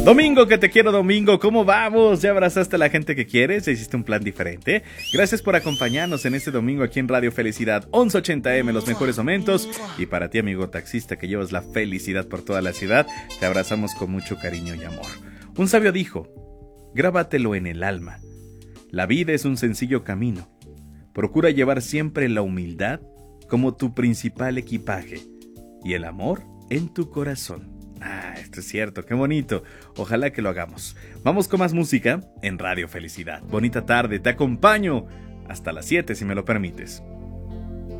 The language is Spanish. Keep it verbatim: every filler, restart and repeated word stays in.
Domingo, que te quiero, Domingo, ¿cómo vamos? ¿Ya abrazaste a la gente que quieres? ¿Ya hiciste un plan diferente? Gracias por acompañarnos en este domingo aquí en Radio Felicidad once ochenta eme, los mejores momentos. Y para ti, amigo taxista, que llevas la felicidad por toda la ciudad, te abrazamos con mucho cariño y amor. Un sabio dijo, grábatelo en el alma. La vida es un sencillo camino. Procura llevar siempre la humildad como tu principal equipaje y el amor en tu corazón. Ah, esto es cierto, qué bonito. Ojalá que lo hagamos. Vamos con más música en Radio Felicidad. Bonita tarde, te acompaño hasta las siete si me lo permites.